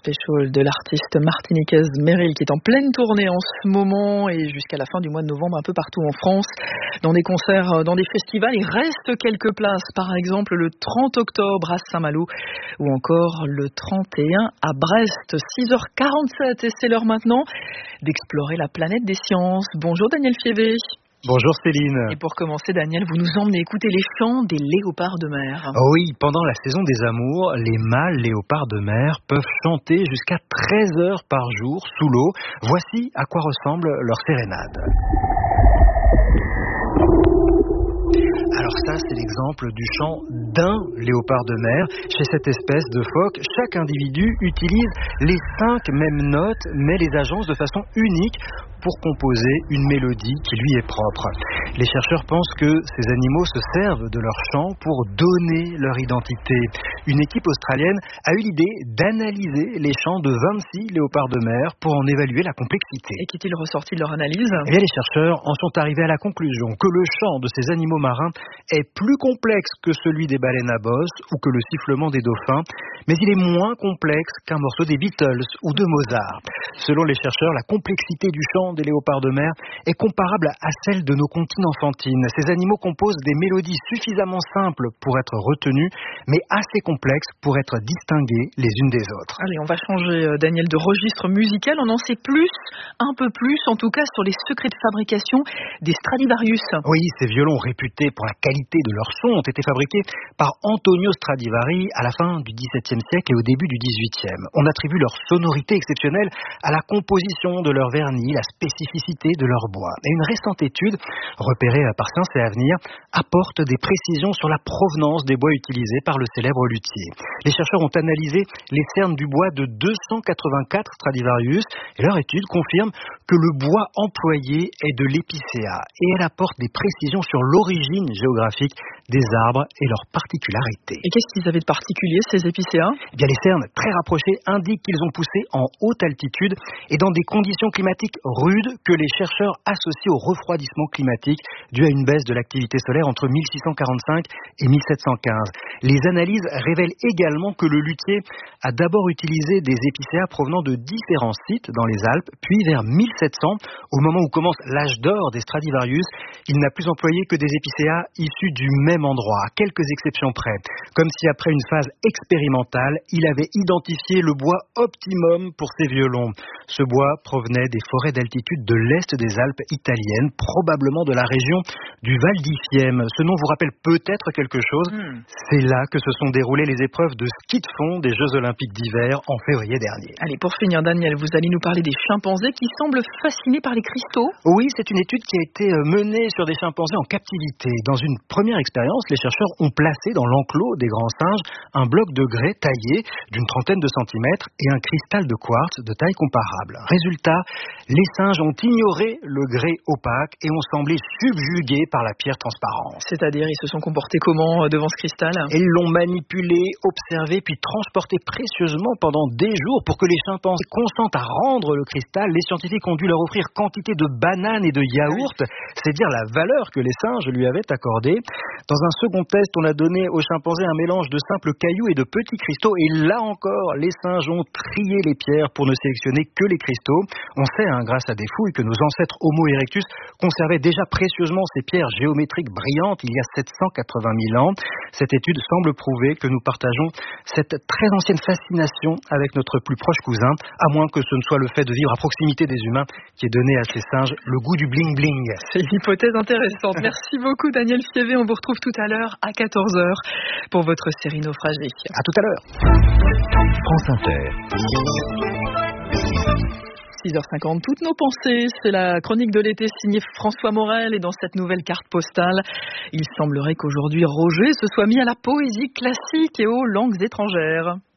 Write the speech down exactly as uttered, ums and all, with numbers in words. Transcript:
Special de l'artiste martiniquaise Meryl qui est en pleine tournée en ce moment et jusqu'à la fin du mois de novembre un peu partout en France, dans des concerts, dans des festivals. Il reste quelques places, par exemple le trente octobre à Saint-Malo ou encore le trente et un à Brest. six heures quarante-sept et c'est l'heure maintenant d'explorer la planète des sciences. Bonjour Daniel Fievé. Bonjour Céline. Et pour commencer, Daniel, vous nous emmenez écouter les chants des léopards de mer. Oh oui, pendant la saison des amours, les mâles léopards de mer peuvent chanter jusqu'à treize heures par jour sous l'eau. Voici à quoi ressemble leur sérénade. Alors ça, c'est l'exemple du chant d'un léopard de mer. Chez cette espèce de phoque, chaque individu utilise les cinq mêmes notes, mais les agence de façon unique pour composer une mélodie qui lui est propre. Les chercheurs pensent que ces animaux se servent de leur chant pour donner leur identité. Une équipe australienne a eu l'idée d'analyser les chants de vingt-six léopards de mer pour en évaluer la complexité. Et qu'est-il ressorti de leur analyse ? Eh bien, les chercheurs en sont arrivés à la conclusion que le chant de ces animaux marins est plus complexe que celui des baleines à bosse ou que le sifflement des dauphins, mais il est moins complexe qu'un morceau des Beatles ou de Mozart. Selon les chercheurs, la complexité du chant des léopards de mer est comparable à celle de nos comptines enfantines. Ces animaux composent des mélodies suffisamment simples pour être retenues, mais assez complexes pour être distinguées les unes des autres. Allez, on va changer, Daniel, de registre musical. On en sait plus, un peu plus, en tout cas, sur les secrets de fabrication des Stradivarius. Oui, ces violons réputés pour la qualité de leur son ont été fabriqués par Antonio Stradivari à la fin du dix-septième siècle et au début du dix-huitième. On attribue leur sonorité exceptionnelle à la composition de leur vernis, la spécificité de leur bois. Et une récente étude, repérée par Science et Avenir, apporte des précisions sur la provenance des bois utilisés par le célèbre luthier. Les chercheurs ont analysé les cernes du bois de deux cent quatre-vingt-quatre Stradivarius et leur étude confirme que le bois employé est de l'épicéa et elle apporte des précisions sur l'origine géographique des arbres et leurs particularités. Et qu'est-ce qu'ils avaient de particulier, ces épicéas ? Eh bien, les cernes très rapprochées indiquent qu'ils ont poussé en haute altitude et dans des conditions climatiques rudes que les chercheurs associent au refroidissement climatique dû à une baisse de l'activité solaire entre mille six cent quarante-cinq et mille sept cent quinze. Les analyses révèlent également que le luthier a d'abord utilisé des épicéas provenant de différents sites dans les Alpes, puis vers mille sept cents, au moment où commence l'âge d'or des Stradivarius, il n'a plus employé que des épicéas issus du même endroit, à quelques exceptions près. Comme si après une phase expérimentale, il avait identifié le bois optimum pour ses violons. Ce bois provenait des forêts d'altitude de l'est des Alpes italiennes, probablement de la région du Val di Fiemme. Ce nom vous rappelle peut-être quelque chose. Mmh. C'est là que se sont déroulées les épreuves de ski de fond des Jeux Olympiques d'hiver en février dernier. Allez, pour finir, Daniel, vous allez nous parler des chimpanzés qui semblent fascinés par les cristaux. Oui, c'est une étude qui a été menée sur des chimpanzés en captivité. Dans une première expérience, les chercheurs ont placé dans l'enclos des grands singes un bloc de grès taillé d'une trentaine de centimètres et un cristal de quartz de taille comparable. Résultat, les singes ont ignoré le grès opaque et ont semblé subjugués par la pierre transparente. C'est-à-dire, ils se sont comportés comment devant ce cristal ? Ils l'ont manipulé, observé, puis transporté précieusement pendant des jours pour que les chimpanzés consentent à rendre le cristal. Les scientifiques ont dû leur offrir quantité de bananes et de yaourts. C'est dire la valeur que les singes lui avaient accordée. Dans un second test, on a donné aux chimpanzés un mélange de simples cailloux et de petits cristaux. Et là encore, les singes ont trié les pierres pour ne sélectionner que les cristaux. On sait, hein, grâce à des fouilles, que nos ancêtres Homo erectus conservaient déjà précieusement ces pierres géométriques brillantes il y a sept cent quatre-vingt mille ans. Cette étude semble prouver que nous partageons cette très ancienne fascination avec notre plus proche cousin, à moins que ce ne soit le fait de vivre à proximité des humains qui ait donné à ces singes le goût du bling-bling. C'est une hypothèse intéressante. Merci beaucoup Daniel Fievé. On vous retrouve tout à l'heure à quatorze heures pour votre série Naufragé. À tout à l'heure. France Inter. six heures cinquante, toutes nos pensées, c'est la chronique de l'été signée François Morel et dans cette nouvelle carte postale, il semblerait qu'aujourd'hui Roger se soit mis à la poésie classique et aux langues étrangères.